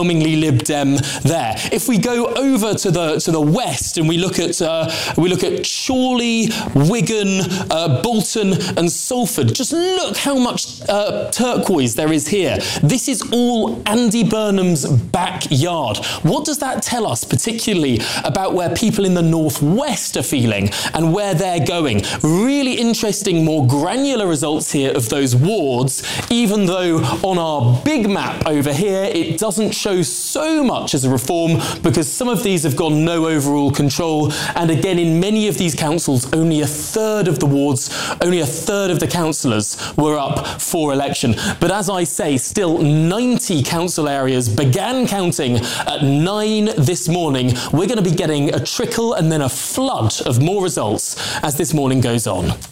overwhelmingly Lib Dem there. If we go over to the west and we look at Chorley, Wigan, Bolton and Salford, just look how much turquoise there is here. This is all Andy Burnham's backyard. What does that tell us, particularly about where people in the northwest are feeling and where they're going? Really interesting, more granular results here of those wards, even though on our big map over here it doesn't show so much as a reform, because some of these have gone no overall control, and again in many of these councils only a third of the wards, only a third of the councillors were up for election. But as I say, still 90 council areas began counting at 9 this morning. We're going to be getting a trickle and then a flood of more results as this morning goes on.